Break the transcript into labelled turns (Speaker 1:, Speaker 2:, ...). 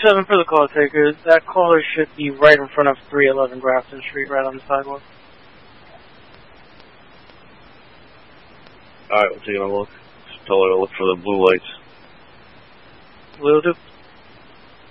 Speaker 1: 7 for the call taker. That caller should be right in front of 311 Grafton Street, right on the sidewalk.
Speaker 2: Alright, we'll take a look. Just tell her to look for the blue lights.
Speaker 1: Will do.